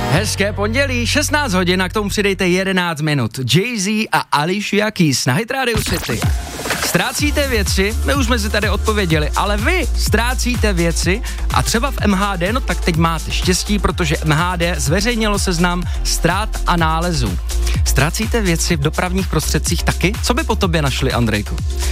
Hezké pondělí, 16 hodin a k tomu přidejte 11 minut. Jay-Z a Alicia Keys na Hit Radio City. Ztrácíte věci, my už jsme si tady odpověděli, ale vy ztrácíte věci a třeba v MHD, no tak teď máte štěstí, protože MHD zveřejnilo seznam ztrát a nálezů. Ztrácíte věci v dopravních prostředcích taky? Co by po tobě našli, Andrejku?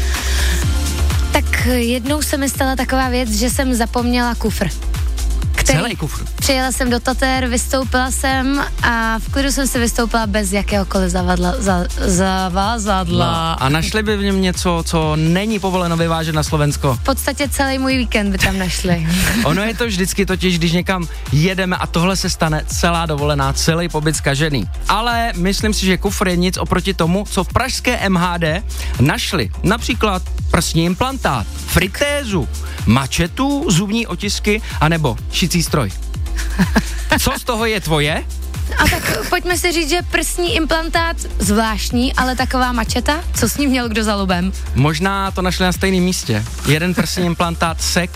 Tak jednou se mi stala taková věc, že jsem zapomněla kufr. Celý kufr. Přijela jsem do Tater, vystoupila jsem a v klidu jsem si vystoupila bez jakéhokoliv zavazadla. No, a našli by v něm něco, co není povoleno vyvážet na Slovensko? V podstatě celý můj víkend by tam našli. Ono je to vždycky totiž, když někam jedeme a tohle se stane, celá dovolená, celý pobyt zkažený. Ale myslím si, že kufr je nic oproti tomu, co v pražské MHD našli. Například prsní implantát, fritézu, mačetu, zubní otisky anebo šicí stroj. Co z toho je tvoje? A tak pojďme si říct, že prsní implantát zvláštní, ale taková mačeta, co s ním měl kdo za lubem? Možná to našli na stejném místě. Jeden prsní implantát sek.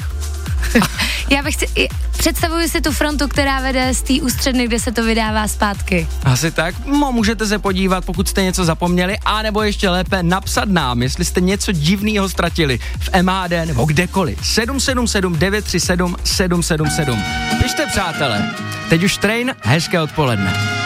Představuju si tu frontu, která vede z té ústředny, kde se to vydává zpátky. Asi tak. Můžete se podívat, pokud jste něco zapomněli, anebo ještě lépe napsat nám, jestli jste něco divného ztratili v MHD nebo kdekoliv. 777 937 777. Pište, přátelé. Teď už Train, hezké odpoledne.